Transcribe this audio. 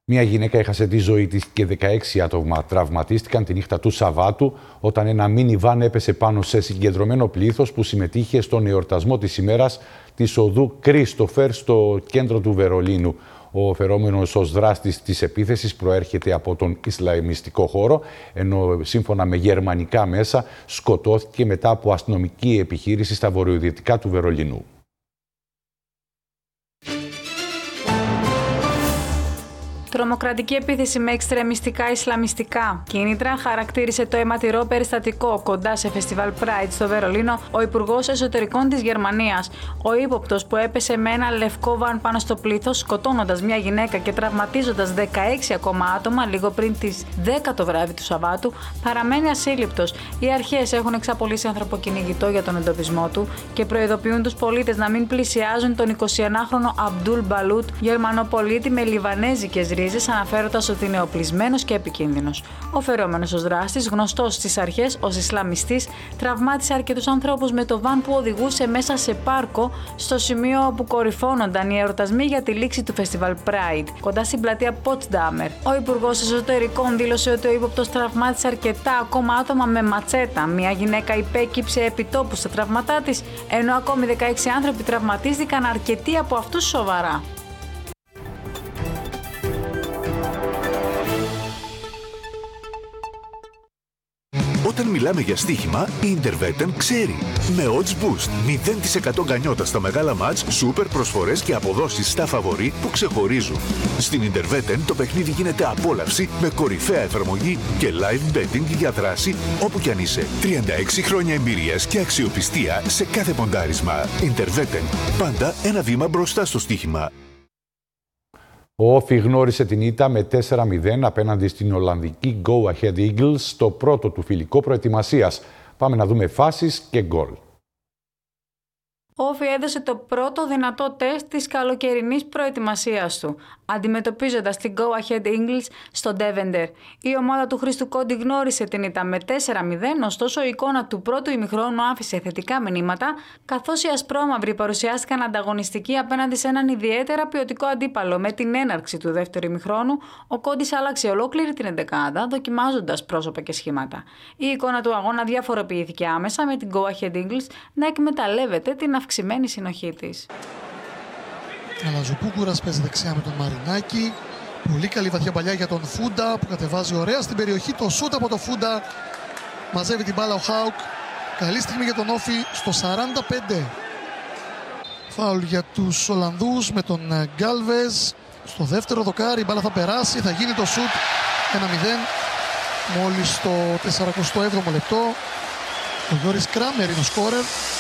Μια γυναίκα έχασε τη ζωή της και 16 άτομα τραυματίστηκαν τη νύχτα του Σαββάτου όταν ένα μίνιβαν έπεσε πάνω σε συγκεντρωμένο πλήθος που συμμετείχε στον εορτασμό της ημέρας της οδού Κρίστοφερ στο κέντρο του Βερολίνου. Ο φερόμενος ως δράστης της επίθεσης προέρχεται από τον Ισλαμιστικό χώρο, ενώ σύμφωνα με γερμανικά μέσα σκοτώθηκε μετά από αστυνομική επιχείρηση στα βορειοδυτικά του Βερολίνου. Τρομοκρατική επίθεση με εξτρεμιστικά ισλαμιστικά κίνητρα χαρακτήρισε το αιματηρό περιστατικό κοντά σε φεστιβάλ Pride στο Βερολίνο ο Υπουργός Εσωτερικών της Γερμανίας. Ο ύποπτος που έπεσε με ένα λευκό βαν πάνω στο πλήθος, σκοτώνοντας μια γυναίκα και τραυματίζοντας 16 ακόμα άτομα λίγο πριν τις 10 το βράδυ του Σαββάτου, παραμένει ασύλληπτος. Οι αρχές έχουν εξαπολύσει ανθρωποκυνηγητό για τον εντοπισμό του και προειδοποιούν τους πολίτες να μην πλησιάζουν τον 21χρονο Αμπτούλ Μπαλούτ, Γερμανό πολίτη με λιβανέζικες ρίζες, αναφέροντας ότι είναι οπλισμένος και επικίνδυνος. Ο φερόμενος ως δράστης, γνωστός στις αρχές ως Ισλαμιστής, τραυμάτισε αρκετούς ανθρώπους με το βαν που οδηγούσε μέσα σε πάρκο στο σημείο όπου κορυφώνονταν οι εορτασμοί για τη λήξη του φεστιβάλ Pride, κοντά στην πλατεία Potsdamer. Ο Υπουργός Εσωτερικών δήλωσε ότι ο ύποπτος τραυμάτισε αρκετά ακόμα άτομα με ματσέτα. Μια γυναίκα υπέκυψε επιτόπου στα τραύματά της, ενώ ακόμη 16 άνθρωποι τραυματίστηκαν, αρκετοί από αυτούς σοβαρά. Όταν μιλάμε για στοίχημα, η Interveten ξέρει. Με Odds Boost, 0% γκανιότα στα μεγάλα μάτς, σούπερ προσφορές και αποδόσεις στα φαβορί που ξεχωρίζουν. Στην Interveten το παιχνίδι γίνεται απόλαυση με κορυφαία εφαρμογή και live betting για δράση όπου κι αν είσαι. 36 χρόνια εμπειρίας και αξιοπιστία σε κάθε ποντάρισμα. Interveten, πάντα ένα βήμα μπροστά στο στοίχημα. Ο Όφι γνώρισε την ήττα με 4-0 απέναντι στην Ολλανδική Go Ahead Eagles στο πρώτο του φιλικό προετοιμασίας. Πάμε να δούμε φάσεις και γκολ. Ο Όφι έδωσε το πρώτο δυνατό τεστ της καλοκαιρινής προετοιμασίας του, αντιμετωπίζοντας την Go Ahead Eagles στο Deventer. Η ομάδα του Χρήστου Κόντι γνώρισε την ήττα με 4-0, ωστόσο η εικόνα του πρώτου ημιχρόνου άφησε θετικά μηνύματα, καθώς οι ασπρόμαυροι παρουσιάστηκαν ανταγωνιστικοί απέναντι σε έναν ιδιαίτερα ποιοτικό αντίπαλο. Με την έναρξη του δεύτερου ημιχρόνου, ο Κόντις άλλαξε ολόκληρη την εντεκάδα, δοκιμάζοντας πρόσωπα και σχήματα. Η εικόνα του αγώνα διαφοροποιήθηκε άμεσα, με την Go Ahead Eagles να εκμεταλλεύεται την αυξημένη συνοχή της. Αλαζοπούκουρας παίζει δεξιά με τον Μαρινάκη. Πολύ καλή βαθιά παλιά για τον Φούντα που κατεβάζει ωραία στην περιοχή. Το σούτ από το Φούντα. Μαζεύει την μπάλα ο Χάουκ. Καλή στιγμή για τον Όφι στο 45. Φάουλ για τους Ολλανδούς με τον Γκάλβες. Στο δεύτερο δοκάρι η μπάλα θα περάσει. Θα γίνει το σούτ 1-0. Μόλις στο 47ο λεπτό. Ο Γιώρης Κράμερ είναι ο σκόρερ.